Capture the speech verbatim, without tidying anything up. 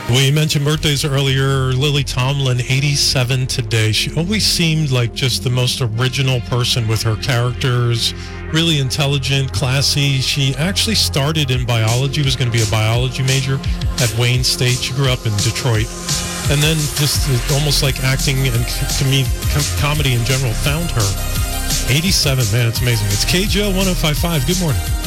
We mentioned birthdays earlier. Lily Tomlin, eighty-seven today. She always seemed like just the most original person with her characters. Really intelligent, classy. She actually started in biology, was going to be a biology major at Wayne State. She grew up in Detroit. And then just almost like acting and com- com- comedy in general found her. eighty-seven, man, it's amazing. It's K J L one oh five point five. Good morning.